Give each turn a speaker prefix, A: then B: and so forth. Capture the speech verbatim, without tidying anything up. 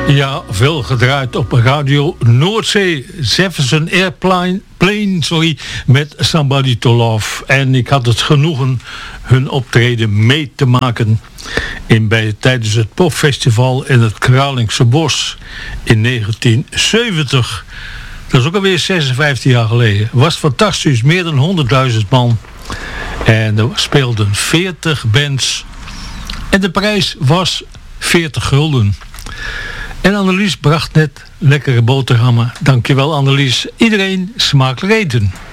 A: Ja, veel gedraaid op Radio Noordzee. Jefferson Airplane, plane, sorry, met Somebody to Love. En ik had het genoegen hun optreden mee te maken in bij, tijdens het popfestival in het Kralingse Bos in negentien zeventig. Dat is ook alweer zesenvijftig jaar geleden. Was fantastisch, meer dan honderdduizend man. En er speelden veertig bands. En de prijs was veertig gulden. En Annelies bracht net lekkere boterhammen. Dankjewel Annelies. Iedereen smakelijk eten.